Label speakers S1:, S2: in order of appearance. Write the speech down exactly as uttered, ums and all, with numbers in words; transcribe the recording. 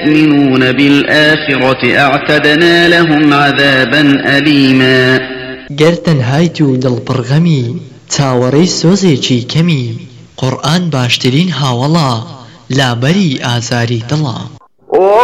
S1: يؤمنون بالآخرة أعتدنا لهم عذابا أليما
S2: گرتن هایتو دل برغمی تاوری سوزی چی کمی قرآن باشترین هاولا لابری آزاری دلا